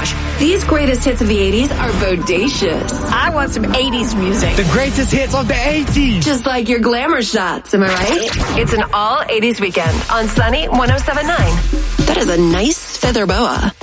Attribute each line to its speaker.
Speaker 1: gosh, these greatest hits of the 80s are bodacious.
Speaker 2: I want some 80s music.
Speaker 3: The greatest hits of the 80s.
Speaker 1: Just like your glamour shots, am I right? It's an all 80s weekend on Sunny 107.9. That is a nice feather boa.